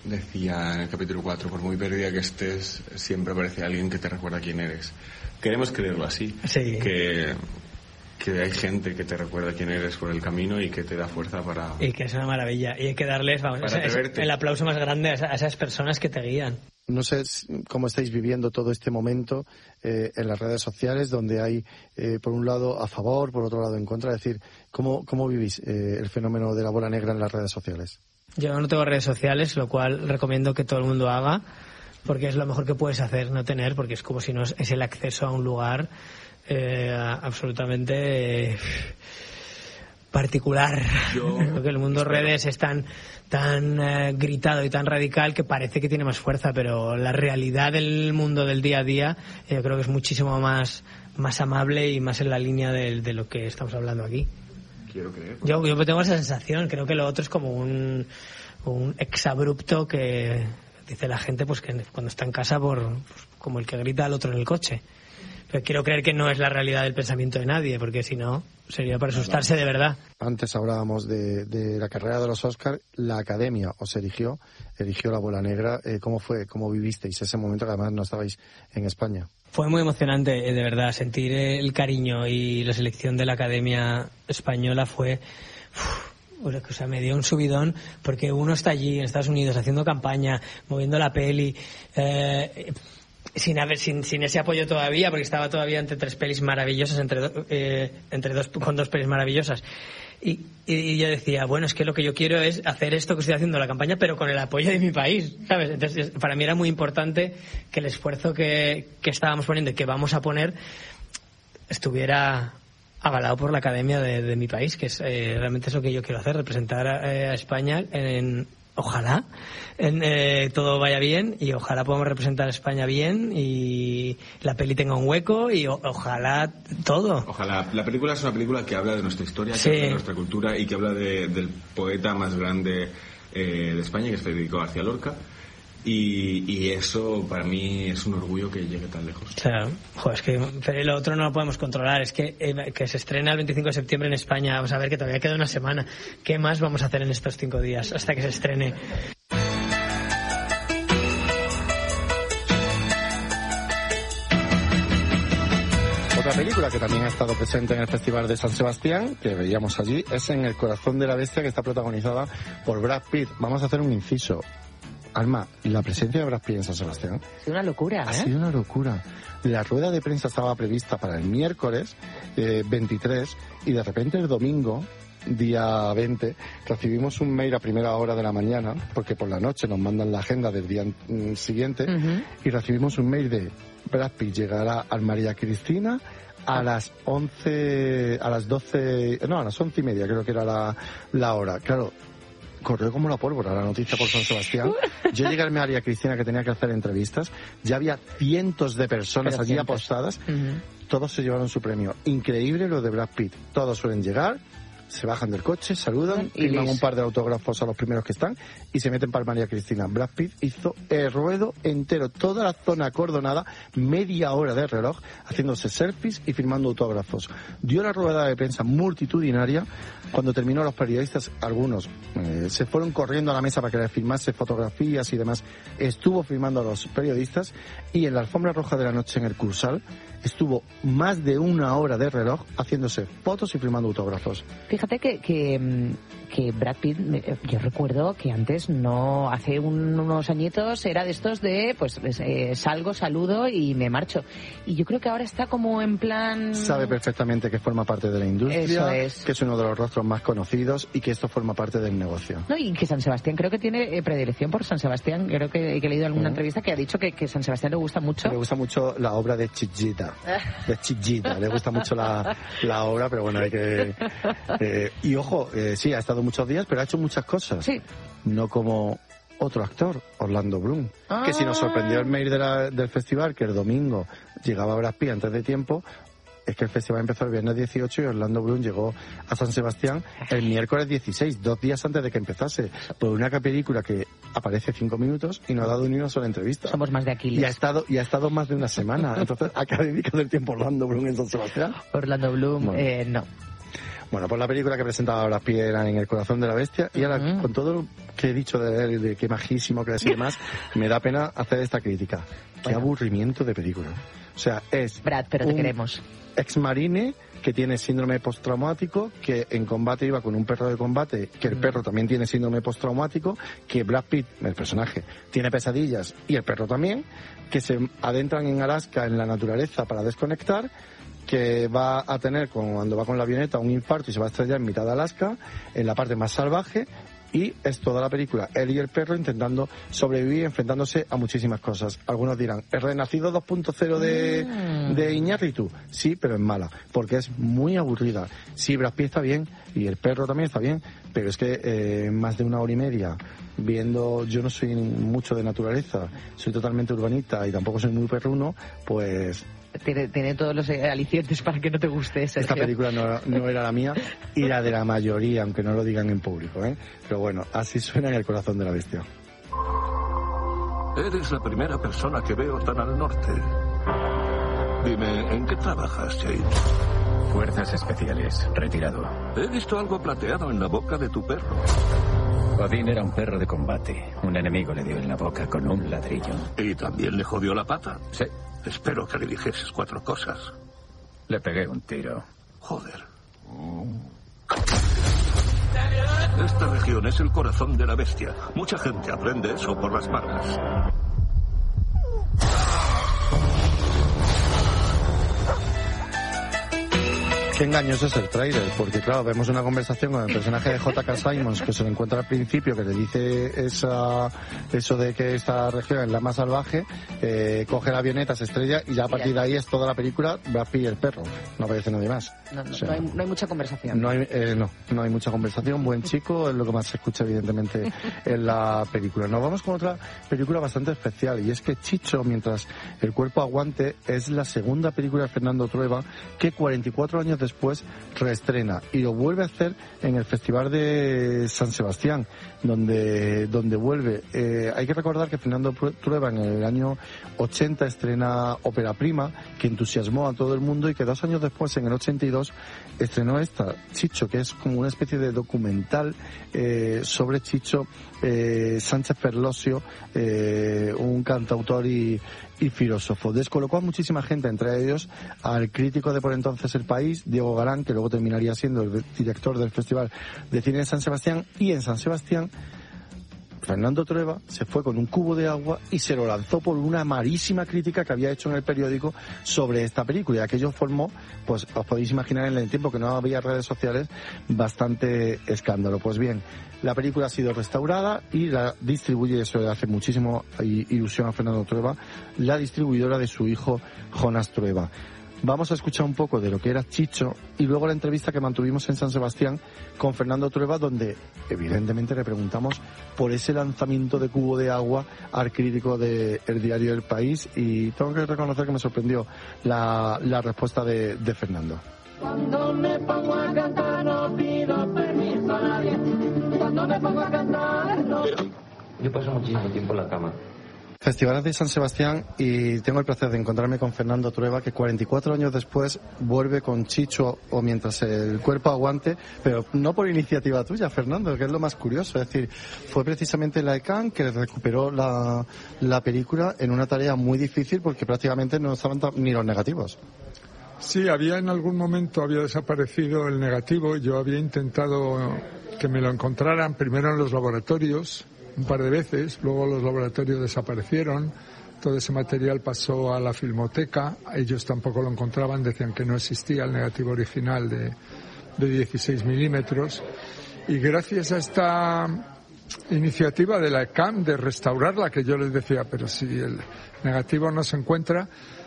Decía en el capítulo 4, por muy perdida que estés, siempre aparece alguien que te recuerda quién eres. Queremos creerlo así, sí. que hay gente que te recuerda quién eres por el camino y que te da fuerza para... Y que es una maravilla. Y hay que darles, el aplauso más grande a esas personas que te guían. No sé cómo estáis viviendo todo este momento en las redes sociales, donde hay, por un lado, a favor, por otro lado, en contra. Es decir, ¿cómo vivís el fenómeno de la bola negra en las redes sociales? Yo no tengo redes sociales, lo cual recomiendo que todo el mundo haga, porque es lo mejor que puedes hacer, no tener, porque es como si no es el acceso a un lugar absolutamente particular. Creo que el mundo redes es tan gritado y tan radical que parece que tiene más fuerza, pero la realidad del mundo del día a día yo creo que es muchísimo más amable y más en la línea de lo que estamos hablando aquí. Quiero creer. Yo tengo esa sensación. Creo que lo otro es como un exabrupto que dice la gente, pues que cuando está en casa como el que grita al otro en el coche. Pero quiero creer que no es la realidad del pensamiento de nadie, porque si no sería para asustarse de verdad. Antes hablábamos de la carrera de los Oscars. La Academia os eligió la bola negra. ¿Cómo fue? ¿Cómo vivisteis ese momento, que además no estabais en España? Fue muy emocionante, de verdad. Sentir el cariño y la selección de la Academia Española fue... O sea, me dio un subidón, porque uno está allí en Estados Unidos haciendo campaña, moviendo la peli... sin ese apoyo todavía, porque estaba todavía entre tres pelis maravillosas, con dos pelis maravillosas, y yo decía, bueno, es que lo que yo quiero es hacer esto que estoy haciendo, la campaña, pero con el apoyo de mi país, ¿sabes? Entonces para mí era muy importante que el esfuerzo que estábamos poniendo y que vamos a poner estuviera avalado por la Academia de mi país, que es realmente es lo que yo quiero hacer, representar a España ojalá todo vaya bien, y ojalá podamos representar a España bien y la peli tenga un hueco, y ojalá todo. Ojalá. La película es una película que habla de nuestra historia, sí, que habla de nuestra cultura y que habla del poeta más grande de España, que es Federico García Lorca. Y eso para mí es un orgullo que llegue tan lejos. Claro, joder, es que pero lo otro no lo podemos controlar. Es que se estrena el 25 de septiembre en España. Vamos a ver que todavía queda una semana. ¿Qué más vamos a hacer en estos 5 días hasta que se estrene? Otra película que también ha estado presente en el Festival de San Sebastián, que veíamos allí, es En el corazón de la bestia, que está protagonizada por Brad Pitt. Vamos a hacer un inciso. Alma, la presencia de Brad Pitt en San Sebastián ha sido una locura, Ha sido una locura. La rueda de prensa estaba prevista para el miércoles 23, y de repente el domingo, día 20, recibimos un mail a primera hora de la mañana, porque por la noche nos mandan la agenda del día siguiente, y recibimos un mail de Brad Pitt llegará al María Cristina a las 11, a las 12, no, a las 11:30 creo que era la hora. Claro, corrió como la pólvora la noticia por San Sebastián. Yo llegué al María Cristina, que tenía que hacer entrevistas, ya había cientos de personas allí apostadas. Todos se llevaron su premio. Increíble lo de Brad Pitt. Todos suelen llegar, se bajan del coche, saludan, firman un par de autógrafos a los primeros que están y se meten para el María Cristina. Brad Pitt hizo el ruedo entero, toda la zona acordonada, media hora de reloj, haciéndose selfies y firmando autógrafos. Dio la rueda de prensa multitudinaria. Cuando terminó, los periodistas, algunos, se fueron corriendo a la mesa para que les firmase fotografías y demás. Estuvo firmando a los periodistas, y en la alfombra roja de la noche en el Cursal estuvo más de una hora de reloj haciéndose fotos y firmando autógrafos. Fíjate que Brad Pitt, yo recuerdo que antes, no, hace unos añitos, era de estos de, pues, salgo, saludo y me marcho. Y yo creo que ahora está como en plan... Sabe perfectamente que forma parte de la industria, que es uno de los rostros más conocidos y que esto forma parte del negocio. No, y que San Sebastián, creo que tiene predilección por San Sebastián. Creo que he leído alguna entrevista que ha dicho que San Sebastián le gusta mucho. Le gusta mucho la obra de Chillita. Le gusta mucho la obra, pero bueno, hay que... y ojo, sí, ha estado muchos días, pero ha hecho muchas cosas. Sí. No como otro actor, Orlando Bloom, que si nos sorprendió el mail del festival, que el domingo llegaba Brad Pitt antes de tiempo, es que el festival empezó el viernes 18 y Orlando Bloom llegó a San Sebastián el miércoles 16, 2 días antes de que empezase, por una película que aparece 5 minutos y no ha dado ni una sola entrevista. Somos más de Aquiles. Y ha estado más de una semana. Entonces, ¿a qué ha dedicado el tiempo Orlando Bloom en San Sebastián? Orlando Bloom, bueno. no. Bueno, pues la película que presentaba Brad Pitt era En el corazón de la bestia, y ahora con todo lo que he dicho de él, de qué majísimo que es y demás, me da pena hacer esta crítica. Qué aburrimiento de película. O sea, es Brad, pero te queremos. Ex-marine que tiene síndrome postraumático, que en combate iba con un perro de combate, que el perro también tiene síndrome postraumático, que Brad Pitt, el personaje, tiene pesadillas y el perro también, que se adentran en Alaska, en la naturaleza, para desconectar, que va a tener, cuando va con la avioneta, un infarto y se va a estrellar en mitad de Alaska, en la parte más salvaje, y es toda la película él y el perro intentando sobrevivir, enfrentándose a muchísimas cosas. Algunos dirán, ¿el Renacido 2.0 de Iñárritu? Sí, pero es mala, porque es muy aburrida. Sí, Brad Pitt está bien y el perro también está bien, pero es que más de 1 hora y media viendo, yo no soy mucho de naturaleza, soy totalmente urbanita y tampoco soy muy perruno, pues tiene todos los alicientes para que no te guste, Sergio. Esta película no era la mía y la de la mayoría, aunque no lo digan en público, ¿eh? Pero bueno, así suena En el corazón de la bestia. Eres la primera persona que veo tan al norte. Dime, ¿en qué trabajas, James? Fuerzas especiales, retirado. He visto algo plateado en la boca de tu perro. Odín era un perro de combate. Un enemigo le dio en la boca con un ladrillo. ¿Y también le jodió la pata? Sí. Espero que le dijeses 4 cosas. Le pegué un tiro. Joder. Esta región es el corazón de la bestia. Mucha gente aprende eso por las marcas. Qué engañoso es el tráiler, porque claro, vemos una conversación con el personaje de J.K. Simmons que se lo encuentra al principio, que le dice eso de que esta región es la más salvaje, coge la avioneta, se estrella y ya a partir de ahí es toda la película Brad Pitt y el perro, no aparece nadie más. No hay mucha conversación. No hay mucha conversación, buen chico, es lo que más se escucha evidentemente en la película. Nos vamos con otra película bastante especial, y es que Chicho, mientras el cuerpo aguante, es la segunda película de Fernando Trueba que 44 años después reestrena, y lo vuelve a hacer en el Festival de San Sebastián, donde vuelve. Hay que recordar que Fernando Trueba en el año 80 estrena Ópera Prima, que entusiasmó a todo el mundo, y que 2 años después, en el 82, estrenó esta, Chicho, que es como una especie de documental sobre Chicho Sánchez Ferlosio, un cantautor y filósofo. Descolocó a muchísima gente, entre ellos al crítico de por entonces El País, Diego Galán, que luego terminaría siendo el director del Festival de Cine de San Sebastián. Y en San Sebastián, Fernando Trueba se fue con un cubo de agua y se lo lanzó por una marísima crítica que había hecho en el periódico sobre esta película, y aquello formó, pues os podéis imaginar, en el tiempo que no había redes sociales, bastante escándalo. Pues bien, la película ha sido restaurada y la distribuye, eso le hace muchísimo ilusión a Fernando Trueba, la distribuidora de su hijo Jonas Trueba. Vamos a escuchar un poco de lo que era Chicho y luego la entrevista que mantuvimos en San Sebastián con Fernando Trueba, donde evidentemente le preguntamos por ese lanzamiento de cubo de agua al crítico del diario El País, y tengo que reconocer que me sorprendió la respuesta de Fernando. Cuando me pongo a cantar no pido permiso a nadie. Cuando me pongo a cantar no... Yo paso muchísimo tiempo en la cama. Festivales de San Sebastián, y tengo el placer de encontrarme con Fernando Trueba, que 44 años después vuelve con Chicho, o Mientras el cuerpo aguante, pero no por iniciativa tuya, Fernando, que es lo más curioso. Es decir, fue precisamente la ECAN que recuperó la película en una tarea muy difícil, porque prácticamente no estaban ni los negativos. Sí, en algún momento había desaparecido el negativo. Yo había intentado que me lo encontraran primero en los laboratorios un par de veces, luego los laboratorios desaparecieron, todo ese material pasó a la Filmoteca, ellos tampoco lo encontraban, decían que no existía el negativo original de 16 milímetros, y gracias a esta iniciativa de la ECAM de restaurarla, que yo les decía, pero si el negativo no se encuentra,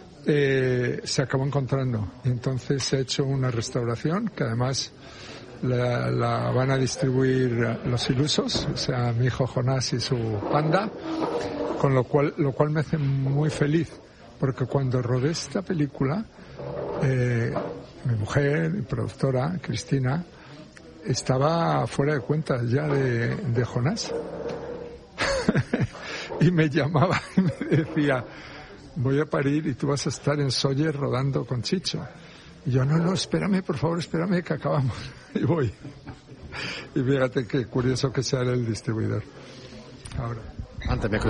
se acabó encontrando, y entonces se ha hecho una restauración que además la van a distribuir los ilusos, o sea, mi hijo Jonás y su panda, con lo cual me hace muy feliz, porque cuando rodé esta película, mi mujer, mi productora, Cristina, estaba fuera de cuentas ya de Jonás. Y me llamaba y me decía, voy a parir y tú vas a estar en Sóller rodando con Chicho. Y yo, no, espérame, por favor, espérame que acabamos. Y voy. Y fíjate qué curioso que sea el distribuidor. Ahora. Antes me